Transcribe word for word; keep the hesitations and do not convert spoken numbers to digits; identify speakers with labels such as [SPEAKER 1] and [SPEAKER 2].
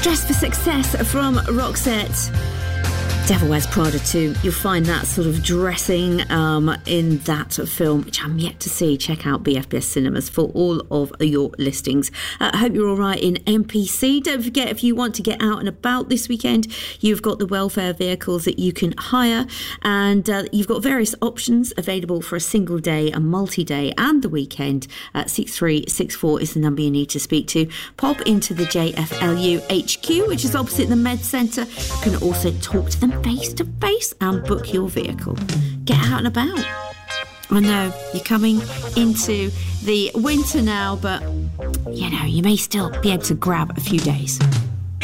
[SPEAKER 1] Dress for Success from Roxette. Devil Wears Prada two. You'll find that sort of dressing um, in that film, which I'm yet to see. Check out B F B S Cinemas for all of your listings. I uh, hope you're all right in N P C. Don't forget, if you want to get out and about this weekend, you've got the welfare vehicles that you can hire, and uh, you've got various options available for a single day, a multi-day, and the weekend. Uh, six three six four is the number you need to speak to. Pop into the J F L U H Q, which is opposite the Med Centre. You can also talk to them face to face and book your vehicle. Get out and about. I know you're coming into the winter now, but you know, you may still be able to grab a few days.